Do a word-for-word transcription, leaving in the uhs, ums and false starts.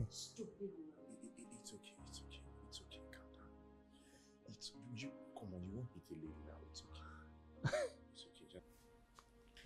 Stupid woman. It, it, it, it's okay, it's okay, it's okay, calm down. It's, you, come on, you won't hit a lady now, it's